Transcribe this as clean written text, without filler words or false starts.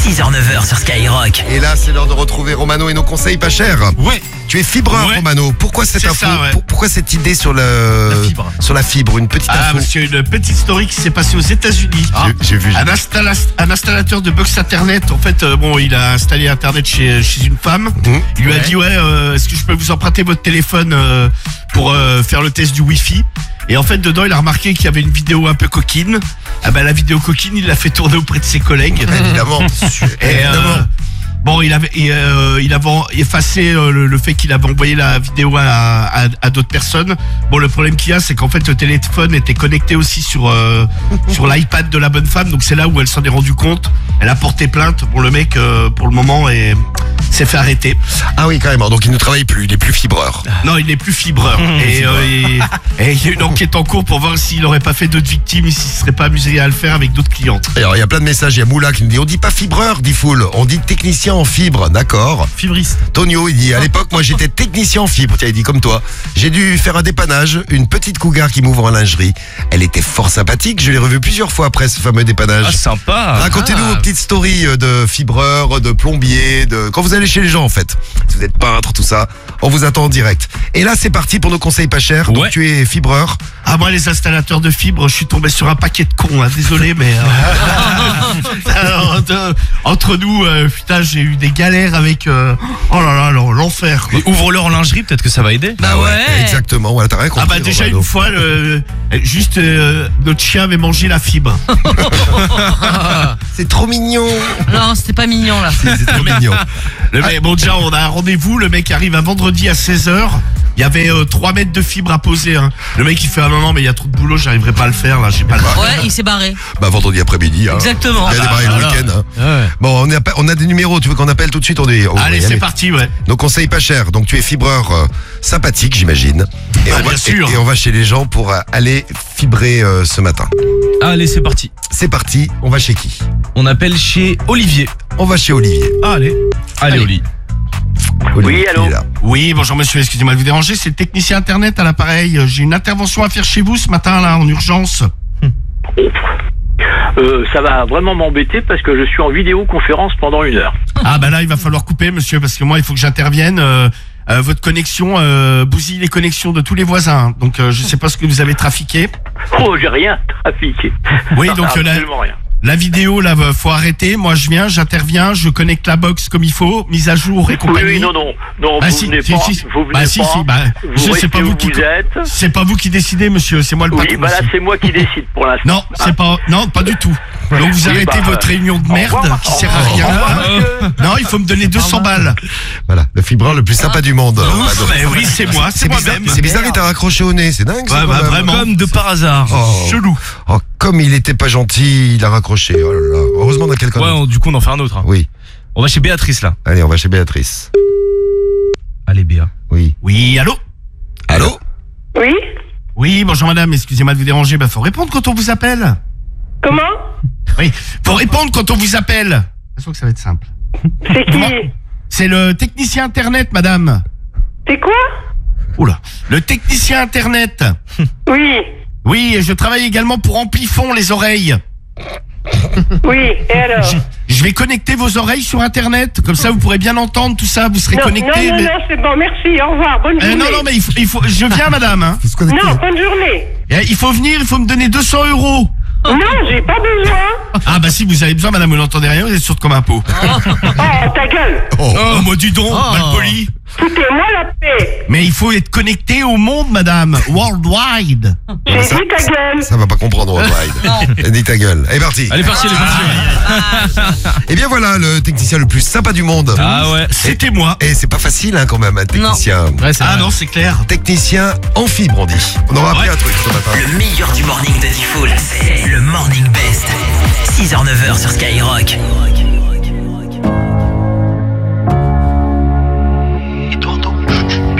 6h-9h sur Skyrock. Et là, c'est l'heure de retrouver Romano et nos conseils pas chers. Ouais. Tu es fibreur, Ouais. Romano. Pourquoi cette C'est info ça, ouais. Pourquoi cette idée sur La fibre. sur la fibre, une petite info. Parce qu'il y a une petite story qui s'est passée aux États-Unis. J'ai vu. Un installateur de box internet, en fait, il a installé internet chez une femme. Il lui a dit est-ce que je peux vous emprunter votre téléphone pour faire le test du Wi-Fi. Et en fait, dedans, il a remarqué qu'il y avait une vidéo un peu coquine. Ah ben, la vidéo coquine, il l'a fait tourner auprès de ses collègues. Évidemment. Bon, il avait effacé le fait qu'il avait envoyé la vidéo à d'autres personnes. Bon, le problème qu'il y a, c'est qu'en fait, le téléphone était connecté aussi sur l'iPad de la bonne femme. Donc, c'est là où elle s'en est rendue compte. Elle a porté plainte. Bon, le mec, pour le moment, s'est fait arrêter. Ah oui, carrément. Donc il ne travaille plus, il est plus fibreur. Non, il n'est plus fibreur. Et il y a une enquête en cours pour voir s'il n'aurait pas fait d'autres victimes et s'il ne serait pas amusé à le faire avec d'autres clientes. Alors il y a plein de messages, il y a Moula qui nous dit on dit pas fibreur, dit Foul, on dit technicien en fibre, d'accord. Fibriste. Tonio il dit à l'époque moi j'étais technicien en fibre, tiens il dit comme toi. J'ai dû faire un dépannage, une petite cougar qui m'ouvre en lingerie. Elle était fort sympathique, je l'ai revue plusieurs fois après ce fameux dépannage. Ah, sympa. Racontez-nous vos petites stories de fibreur, de plombier, quand vous allez chez les gens en fait. Si vous êtes peintre, tout ça, on vous attend en direct. Et là c'est parti pour nos conseils pas chers. Donc Ouais. tu es fibreur. Ah, moi, les installateurs de fibres, je suis tombé sur un paquet de cons, hein, désolé, mais... Alors, entre nous, putain, j'ai eu des galères avec... oh là là, l'enfer, quoi. Mais ouvre-le en lingerie, peut-être que ça va aider. Bah ouais, exactement. Voilà, t'as rien compris. Ah bah déjà Romano. une fois, notre chien avait mangé la fibre. C'est trop mignon. Non, c'était pas mignon là. C'est trop mignon. Le mec, bon, déjà, on a un rendez-vous, le mec arrive un vendredi à 16h. Il y avait 3 mètres de fibre à poser. Hein. Le mec il fait non mais il y a trop de boulot, j'arriverai pas à le faire là, j'ai pas le temps. Ouais, il s'est barré. Bah vendredi après-midi. Hein. Exactement. Il y a démarré le week-end. Hein. Ouais. Bon, on a des numéros. Tu veux qu'on appelle tout de suite? Allez, c'est parti, ouais. Nos conseils pas chers. Donc tu es fibreur sympathique, j'imagine. Et, Bien sûr. et on va chez les gens pour aller fibrer ce matin. Allez, c'est parti. C'est parti. On va chez qui? On appelle chez Olivier. On va chez Olivier. Allez, Oli. Olivier, Oui, allô. il est là. Oui, bonjour monsieur, excusez-moi de vous déranger, c'est le technicien internet à l'appareil. J'ai une intervention à faire chez vous ce matin là, en urgence. Ça va vraiment m'embêter parce que je suis en vidéoconférence pendant 1 heure. Ah bah là il va falloir couper monsieur, parce que moi il faut que j'intervienne. Votre connexion bousille les connexions de tous les voisins. Donc je sais pas ce que vous avez trafiqué. Oh, j'ai rien trafiqué. Oui, donc absolument rien. la vidéo là, faut arrêter. Moi je viens, j'interviens, je connecte la box comme il faut, mise à jour et compagnie. Oui, non, Ah, vous si, venez si, pas. si. Vous venez Bah, si, pas. si, bah, vous je sais restez pas vous où qui- vous êtes. C'est pas vous qui décidez monsieur, c'est moi le Oui, patron. bah là ici. c'est moi qui décide pour l'instant. Non, c'est pas, non, pas du tout. Donc vous Oui, arrêtez bah, votre réunion de merde au revoir, qui sert à au rien. revoir, monsieur. Non, il faut me donner 200 balles. Voilà, le fibreur le plus sympa du monde. Mais oui, c'est moi, c'est bizarre, moi-même. c'est bizarre, il t'a raccroché au nez, c'est dingue ça. Ouais, quand bah, même. vraiment. Comme de par hasard. Oh. Chelou. Oh, comme il était pas gentil, il a raccroché. Oh là là. Heureusement on a quelqu'un d'autre. Du coup, on en fait un autre. Hein. Oui. On va chez Béatrice, là. Allez, on va chez Béatrice. Allez, Béa. Oui. Oui, allô? Allô? Oui. Oui, bonjour madame, excusez-moi de vous déranger, bah faut répondre quand on vous appelle. Comment? Oui, faut répondre quand on vous appelle. Je pense que ça va être simple. C'est qui? C'est le technicien internet, madame. C'est quoi? Oula, le technicien internet. Oui. Oui, et je travaille également pour Amplifon les oreilles. Oui. Et alors? Je vais connecter vos oreilles sur internet, comme ça vous pourrez bien entendre tout ça, vous serez Non, connecté. non, mais... non, c'est bon, merci, au revoir, bonne journée. Non, mais il faut, je viens madame. Hein. Faut se connecter. Non, bonne journée. Il faut venir, il faut me donner 200 €. Non, j'ai pas besoin. Ah bah si vous avez besoin madame, vous n'entendez rien, vous êtes sourde comme un pot. Oh, ta gueule. Oh, moi dis donc, mal poli. Foutez-moi la paix. Mais il faut être connecté au monde madame, worldwide. J'ai dit ta gueule. Ça va pas comprendre, Worldwide. Dis ta gueule. Allez, parti. Allez, parti, les parti. Et bien voilà, le technicien le plus sympa du monde. Ah ouais. C'était moi. Et c'est pas facile hein, quand même, un technicien. Ouais, c'est Ah vrai. non, c'est clair. Technicien en fibre, on dit. On aura appris Ouais. un truc ce matin. Le meilleur du morning de Diffoul, c'est le Morning Best. 6h-9h sur Skyrock.